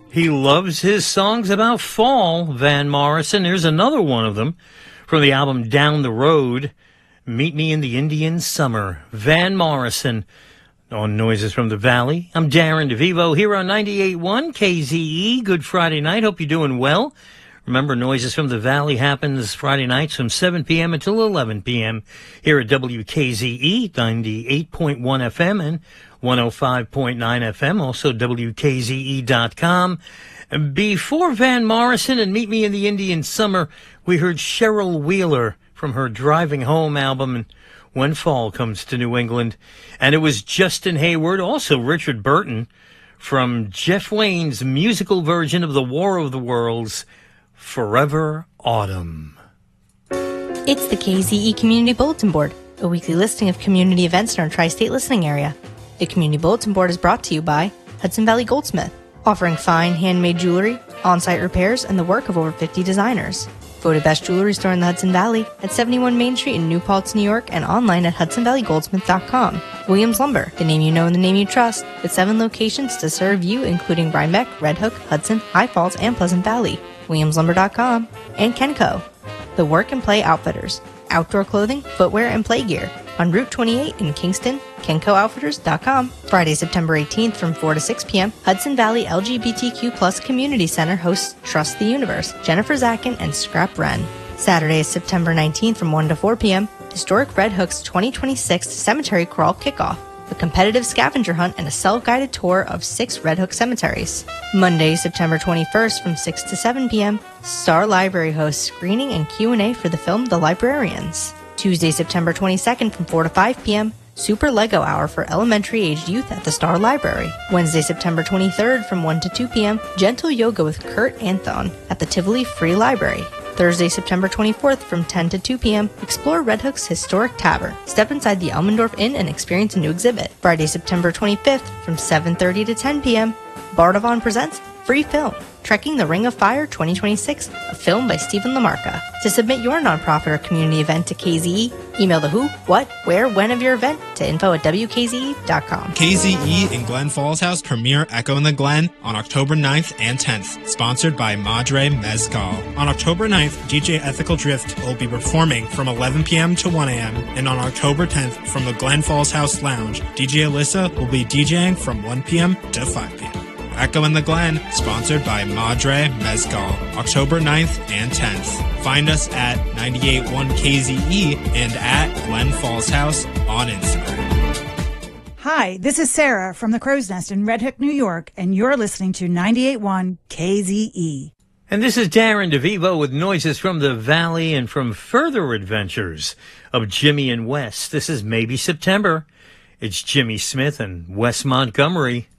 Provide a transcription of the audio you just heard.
He loves his songs about fall, Van Morrison. Here's another one of them from the album Down the Road, Meet Me in the Indian Summer. Van Morrison on Noises from the Valley. I'm Darren DeVivo here on 98.1 KZE. Good Friday night. Hope you're doing well. Remember, Noises from the Valley happens Friday nights from 7 p.m. until 11 p.m. here at WKZE, 98.1 FM and 105.9 FM, also WKZE.com. Before Van Morrison and Meet Me in the Indian Summer, we heard Cheryl Wheeler from her Driving Home album, When Fall Comes to New England. And it was Justin Hayward, also Richard Burton, from Jeff Wayne's musical version of the War of the Worlds, Forever Autumn. It's the KZE Community Bulletin Board, a weekly listing of community events in our tri-state listening area. The Community Bulletin Board is brought to you by Hudson Valley Goldsmith, offering fine handmade jewelry, on-site repairs, and the work of over 50 designers. Voted best jewelry store in the Hudson Valley at 71 Main Street in New Paltz, New York, and online at hudsonvalleygoldsmith.com. Williams Lumber, the name you know and the name you trust, with 7 locations to serve you, including Rhinebeck, Red Hook, Hudson, High Falls, and Pleasant Valley. WilliamsLumber.com. And Kenco, the Work and Play Outfitters, outdoor clothing, footwear, and play gear. On Route 28 in Kingston, KencoOutfitters.com. Friday, September 18th from 4 to 6 p.m., Hudson Valley LGBTQ+ Community Center hosts Trust the Universe, Jennifer Zakin, and Scrap Wren. Saturday, September 19th from 1 to 4 p.m., Historic Red Hook's 2026 Cemetery Crawl Kickoff, a competitive scavenger hunt and a self-guided tour of 6 Red Hook cemeteries. Monday, September 21st from 6 to 7 p.m., Star Library hosts screening and Q&A for the film The Librarians. Tuesday, September 22nd from 4 to 5 p.m., Super Lego Hour for elementary-aged youth at the Star Library. Wednesday, September 23rd from 1 to 2 p.m., Gentle Yoga with Kurt Anthon at the Tivoli Free Library. Thursday, September 24th from 10 to 2 p.m., explore Red Hook's historic tavern. Step inside the Elmendorf Inn and experience a new exhibit. Friday, September 25th from 7:30 to 10 p.m., Bardavon presents Free Film, Trekking the Ring of Fire 2026, a film by Stephen Lamarca. To submit your nonprofit or community event to KZE, email the who, what, where, when of your event to info@wkze.com. KZE in Glen Falls House premiere Echo in the Glen on October 9th and 10th, sponsored by Madre Mezcal. On October 9th, DJ Ethical Drift will be performing from 11 p.m. to 1 a.m., and on October 10th, from the Glen Falls House Lounge, DJ Alyssa will be DJing from 1 p.m. to 5 p.m. Echo in the Glen, sponsored by Madre Mezcal, October 9th and 10th. Find us at 98.1 KZE and at Glen Falls House on Instagram. Hi, this is Sarah from the Crow's Nest in Red Hook, New York, and you're listening to 98.1 KZE. And this is Darren DeVivo with Noises from the Valley and from Further Adventures of Jimmy and Wes. This is Maybe September. It's Jimmy Smith and Wes Montgomery.